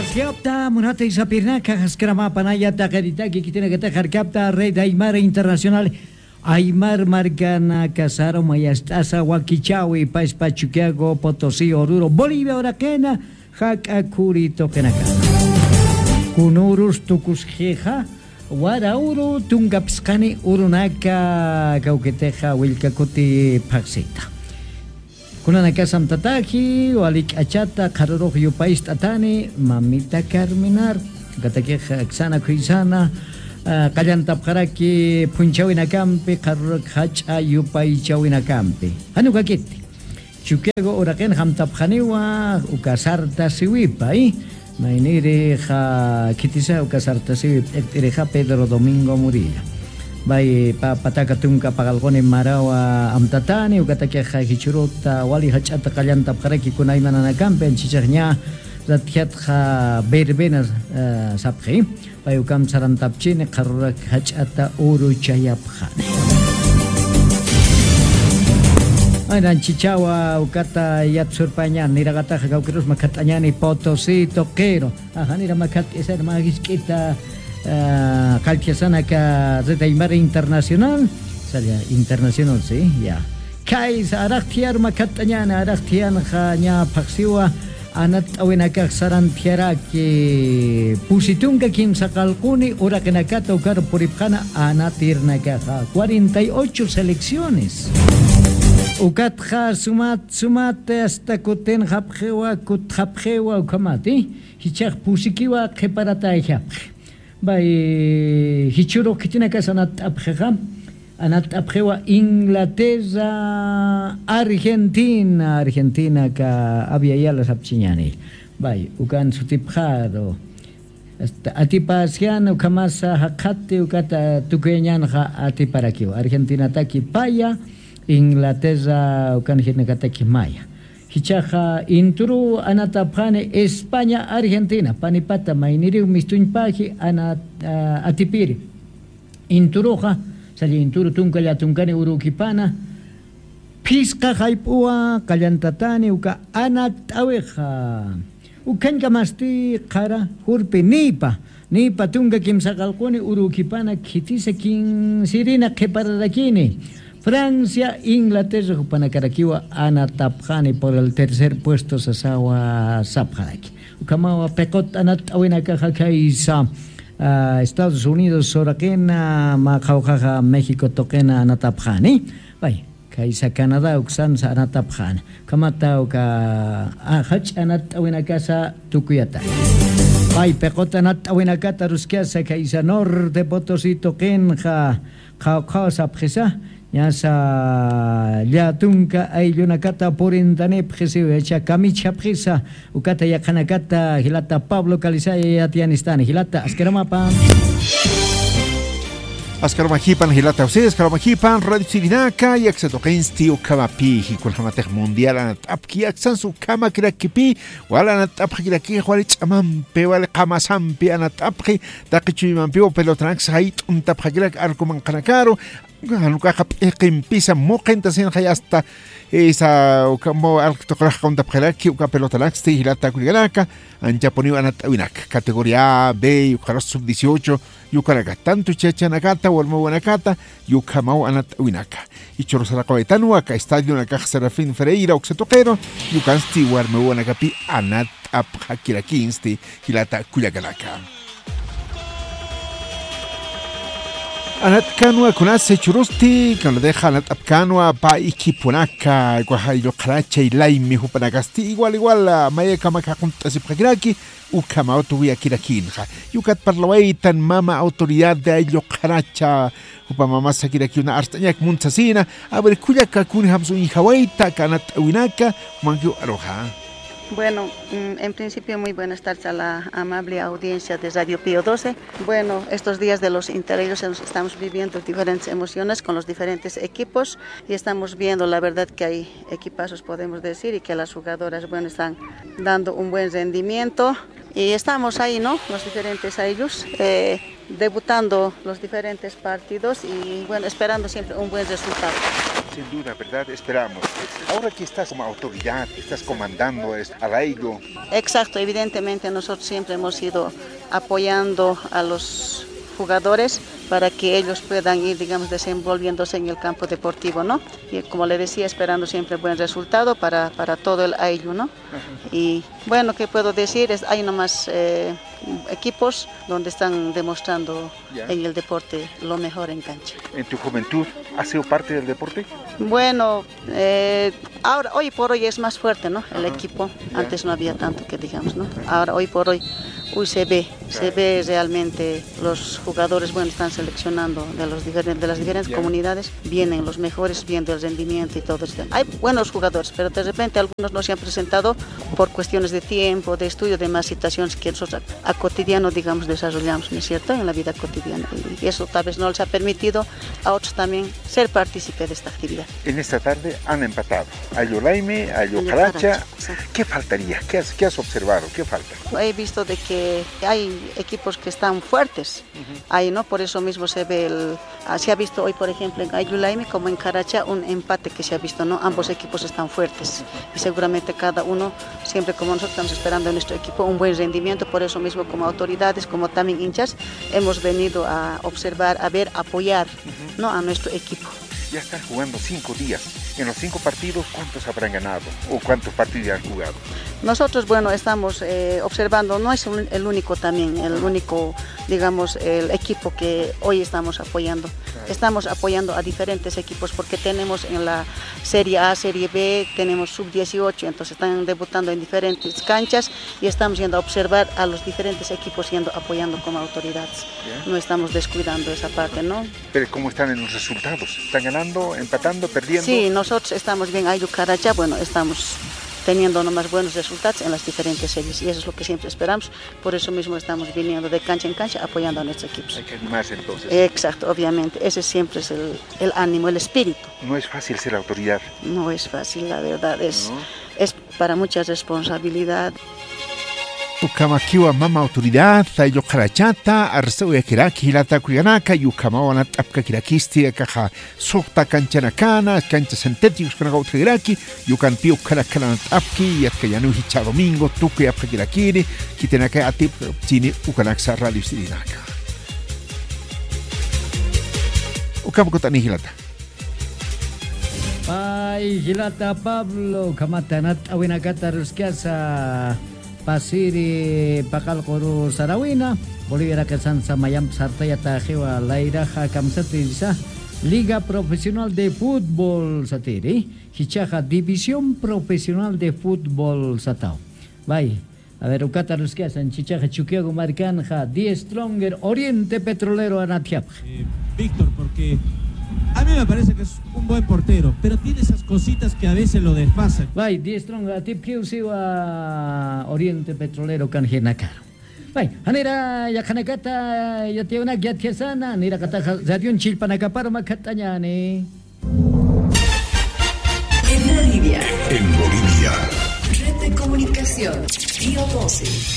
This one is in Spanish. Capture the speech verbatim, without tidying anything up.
Harkiapta, Munata Isapirnaka, Haskrama Panaya, Takaritaki, Kitinagata, Harkiapta, Rey de Aymara Internacional, Aymar Margana, Casaro, Mayastasa, Wakichawi, Pais Pachuquiago, Potosí, Oruro, Bolivia, Oraquena, Hakakuri, Tokenaka. Kunurus, Tukusjeja, Warauru, Tungapskani, Urunaka, Gauketeja, Wilkakuti, Paxita. Kunanaka samtataki, walik achata, karorok yu país tatani, mamita carminar, gatake xana kuisana, kallantapkaraki, punchawinakampi, karorok hacha yu paichawinakampi. Hanu kakiti. Chukiego uraken hamtapjaniwa, ukasarta siwipa, eh? Mainiri ja kitisa ukasarta siwip, ektireja Pedro Domingo Murillo. Bai pa pataka tunka pagalgone marawa amtatani ukatake hichuruta wali hachata kallanta paraki kunay mananakampe chichagnya rathiat kha berbena sapkhi bai ukam sarantapchine qarrak hachata uru chayapkhane Airan chichawa ukata yatsurpaña niragata gaukiros makatañani Potosí toquero ajanira makat esa magiskita Calquiasana ka Red Aymara Internacional, sería internacional, sí, ya. Kais araktiar makatañana araktian khanya paxiwa anat awenaka sarantiara que pusitunga kim sakalkuni ora kenakata ukar puripkhana anatirnaka cuarenta y ocho selecciones. Ukat kha sumat sumat hasta kuten khapkhewa kut khapkhewa ukamati hichak pusikiwa kheparata ihap. Bai hichuro kitinaka sanat abkham anat abkhewa Inglaterra Argentina Argentina ka había ya las abchiñani bai ukan sutipkharo hasta atipasiano kamasa hakate ukata tukenyan ha atiparakiwa Argentina taki paya Inglaterra ukan hinakata kimaya Hichaja inturu anatapane España Argentina panipata mainiri mistuñpaji anat uh, atipiri inturuja sali inturu tunkalla tunkani urukipana pisca haipua kallantatani uka anat aweja ukanka masti qara hurpi nipa nipa tunka kimsakalkuni urukipana kitisa kin sirina qeparadakini Francia, Inglaterra, Jupanakarakiwa, Ana Tapjani por el tercer puesto, Sasawa Sapjaraki. Ukamawa Pekot Anat Awinaka Hakaisa, Estados Unidos, Sorakena, Makaujaja, México, Tokena, Anatapjani. Bai, Kaisa Canadá, Uxansa, Anatapjani. Kamata Uka Hach Anat Awinakasa, Tukuyata. Bai, Pekot Anat Awinakata, Ruskiasa, Kaisa Norte, Potosí, Tokenja, Kauka Sapjesa. Ya sa ya tunka ay lunakata porintane presiu echa kamicha prisa ukata ya kanakata hilata Pablo Calizaya Tianistani hilata askeramapa askaramahipan hilata ustedes askaramahipan radio sirinaka y exetokensti ukamapi hikulhamatek mundial anat apki aksansu kama kirakipi wala anat apki kiraki wala chamampe wala kamasampi anat apki takichimampi o pelotrax hait untapkirak arkuman kanakaro Hanuka pisa moqenta sin hasta esa como altokraj conta pjelaki uka pelotalax ti hilata kuligalaka anja poniu anat winak categoría A B ukaros sub dieciocho yukaraga tanto checha nakata walmo wanakata yukamau anat winaka y chorosara coetanu aka estadio nakaj Serafín Ferreira oxetoquero yukansti warmo wanakapi anat apjakirakinsti hilata kuligalaka Anat kanwa kunase churusti kan deja anat apkanwa pa ikipunaka guajayo karache laimi hupanagasti igual igual maya kama kakunta sipkiraki ukama otuya kirakinja yukat parlawaitan mama autoridad de ayo karacha upamama sakiraki una artañak muntasina a ver kuya kakuni hamsu injawaita kanat winaka mangyo aroja Bueno, en principio muy buenas tardes a la amable audiencia de Radio Pío doce. Bueno, estos días de los interreglos estamos viviendo diferentes emociones con los diferentes equipos y estamos viendo la verdad que hay equipazos, podemos decir, y que las jugadoras bueno, están dando un buen rendimiento y estamos ahí, ¿no? Los diferentes a ellos, eh, debutando los diferentes partidos y bueno, esperando siempre un buen resultado. Sin duda, ¿verdad? Esperamos. Ahora que estás como autoridad, estás comandando al Ayllu. Exacto, evidentemente nosotros siempre hemos ido apoyando a los jugadores para que ellos puedan ir, digamos, desenvolviéndose en el campo deportivo, ¿no? Y como le decía, esperando siempre buen resultado para, para todo el Ayllu, ¿no? Uh-huh. Y bueno, ¿qué puedo decir? Es, hay nomás eh, equipos donde están demostrando yeah. en el deporte lo mejor en cancha. ¿En tu juventud has sido parte del deporte? Bueno, eh, ahora, hoy por hoy es más fuerte, ¿no? El uh-huh. equipo, yeah. antes no había tanto que digamos, ¿no? Ahora, hoy por hoy, uy, se ve, claro. se ve realmente los jugadores, bueno, están seleccionando de, los diferentes, de las diferentes yeah. comunidades, vienen los mejores viendo el rendimiento y todo esto. Hay buenos jugadores, pero de repente algunos no se han presentado por cuestiones de tiempo, de estudio, de más situaciones que nosotros a, a cotidiano, digamos, desarrollamos, ¿no es cierto?, en la vida cotidiana. Y eso tal vez no les ha permitido a otros también ser partícipes de esta actividad. En esta tarde han empatado Ayllu Laymi, Ayllu Caracha. ¿Qué faltaría? ¿Qué has, ¿Qué has observado? ¿Qué falta? He visto de que hay equipos que están fuertes, uh-huh. ahí, ¿no? Por eso mismo se ve, el, se ha visto hoy, por ejemplo, en Ayllu Laymi como en Caracha, un empate que se ha visto, ¿no? Ambos equipos están fuertes uh-huh. y seguramente cada uno, siempre como nosotros estamos esperando en nuestro equipo un buen rendimiento, por eso mismo como autoridades, como también hinchas, hemos venido a observar, a ver, apoyar, uh-huh. ¿no? a nuestro equipo. Ya están jugando cinco días. En los cinco partidos, ¿cuántos habrán ganado? ¿O cuántos partidos han jugado? Nosotros, bueno, estamos eh, observando, no es un, el único también, el único, digamos, el equipo que hoy estamos apoyando. Claro. Estamos apoyando a diferentes equipos porque tenemos en la Serie A, Serie B, tenemos sub dieciocho, entonces están debutando en diferentes canchas y estamos yendo a observar a los diferentes equipos yendo apoyando como autoridades. ¿Yeah? No estamos descuidando esa parte, ¿no? Pero ¿cómo están en los resultados? ¿Están ganando, empatando, perdiendo? Sí, nosotros estamos bien. Ayllu Caracha, bueno, estamos teniendo nomás buenos resultados en las diferentes series y eso es lo que siempre esperamos, por eso mismo estamos viniendo de cancha en cancha apoyando a nuestros equipos. Hay que animarse entonces. Exacto, obviamente, ese siempre es el, el ánimo, el espíritu. No es fácil ser autoridad. No es fácil, la verdad, es, no. es para mucha responsabilidad. Ukamakiwa mama autoridad Ayllu Carachata arsaw yakiraki hilata kuyanaka yukamawana tapka kirakisti kaja sokta kanchanakana cancha sintéticos kana gautraki yukan piu karakana tapki yatkayanu hicha domingo tuku yapka kirakiri kitenaka atip tini ukanaksa radio sirinaka ukamkotani hilata. Ay hilata Pablo kamatanat awinakata ruskiasa Pasiri Pakal Koru Sarawina, Bolivia Kasan Samayam Sartaya Tajewa Lairaja Kamsatisa, Liga Profesional de Fútbol Satiri, Hichaja División Profesional de Fútbol Satao. Vai, a ver, Ukata Ruskiasan, Chichaja Chuquiago Marcanja, Die Stronger, Oriente Petrolero Anatiap. Eh, Víctor, porque a mí me parece que es un buen portero, pero tiene esas cositas que a veces lo desfasan. Vai, Die Stronger, Tip Kiusiwa, Oriente Petrolero Kanjenakaro. Vai, Hanera Yakanakata, Yationa Gyatiasana, Nira Kataja, Zadion Chilpanakaparo Makatanyane. En Bolivia. En Bolivia. Red de Comunicación, Pío doce.